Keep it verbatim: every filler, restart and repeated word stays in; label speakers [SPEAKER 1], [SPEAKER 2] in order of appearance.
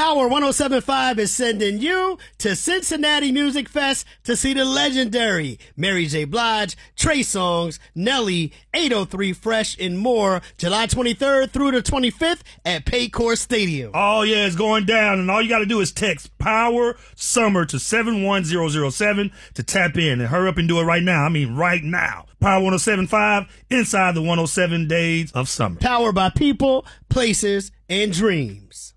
[SPEAKER 1] Power one oh seven point five is sending you to Cincinnati Music Fest to see the legendary Mary J. Blige, Trey Songz, Nelly, eight oh three Fresh, and more, July twenty-third through the twenty-fifth at Paycor Stadium.
[SPEAKER 2] Oh, yeah, it's going down, and all you got to do is text Power Summer to seven one zero zero seven to tap in, and hurry up and do it right now. I mean, right now. Power one oh seven point five, inside the one oh seven days of summer.
[SPEAKER 1] Powered by people, places, and dreams.